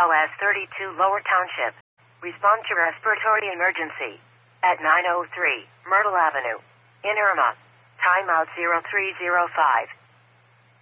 BLS 32 Lower Township. Respond to respiratory emergency. At 903 Myrtle Avenue. In Irma. Timeout 0305.